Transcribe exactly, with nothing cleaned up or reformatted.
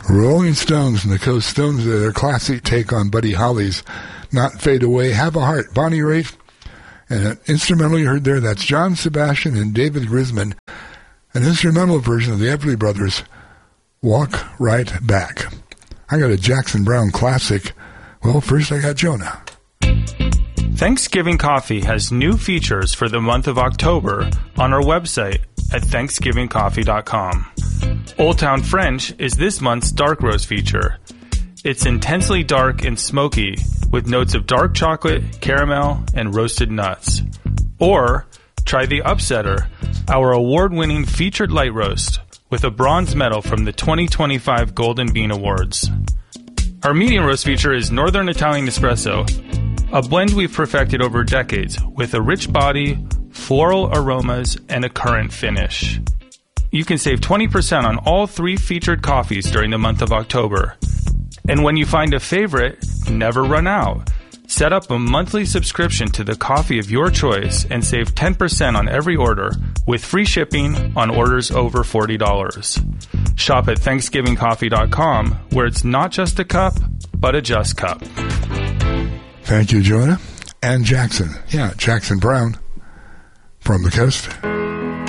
Rolling Stones and the Coast Stones, their classic take on Buddy Holly's Not Fade Away, Have a Heart, Bonnie Raitt. And an instrumental you heard there, that's John Sebastian and David Grisman. An instrumental version of the Everly Brothers, Walk Right Back. I got a Jackson Browne classic. Well, first I got Jonah. Thanksgiving Coffee has new features for the month of October on our website at thanksgiving coffee dot com. Old Town French is this month's dark roast feature. It's intensely dark and smoky with notes of dark chocolate, caramel, and roasted nuts. Or try the Upsetter, our award-winning featured light roast with a bronze medal from the twenty twenty-five Golden Bean Awards. Our medium roast feature is Northern Italian Espresso, a blend we've perfected over decades with a rich body, floral aromas, and a current finish. You can save twenty percent on all three featured coffees during the month of October. And when you find a favorite, never run out. Set up a monthly subscription to the coffee of your choice and save ten percent on every order with free shipping on orders over forty dollars. Shop at thanksgiving coffee dot com, where it's not just a cup, but a just cup. Thank you, Jonah. And Jackson. Yeah, Jackson Browne from the coast.